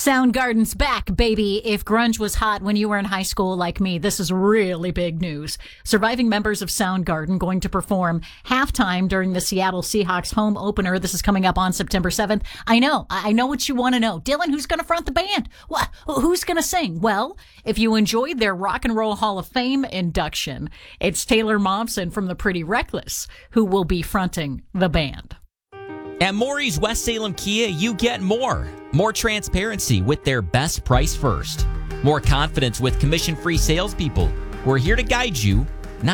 Soundgarden's back, baby. If grunge was hot when you were in high school like me, this is really big news. Surviving members of Soundgarden going to perform halftime during the Seattle Seahawks home opener. This is coming up on September 7th. I know what you want to know. Dylan, who's going to front the band? What? Who's going to sing? Well, if you enjoyed their Rock and Roll Hall of Fame induction, it's Taylor Momsen from the Pretty Reckless who will be fronting the band. At Maury's West Salem Kia, you get more. More transparency with their best price first. More confidence with commission-free salespeople. We're here to guide you